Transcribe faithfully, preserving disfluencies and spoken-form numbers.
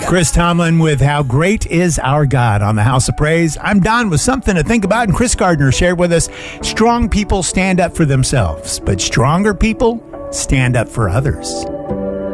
Chris Tomlin with How Great Is Our God on the House of Praise. I'm Don with something to think about, and Chris Gardner shared with us, strong people stand up for themselves, but stronger people stand up for others.